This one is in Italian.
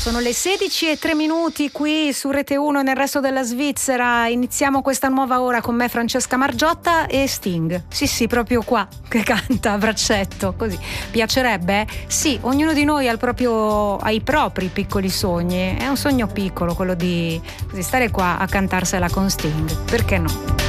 Sono le 16:03 qui su Rete 1 nel resto della Svizzera. Iniziamo questa nuova ora con me, Francesca Margiotta, e Sting. Sì, proprio qua, che canta a braccetto, così. Piacerebbe? Sì, ognuno di noi ha i propri piccoli sogni. È un sogno piccolo quello di così stare qua a cantarsela con Sting. Perché no?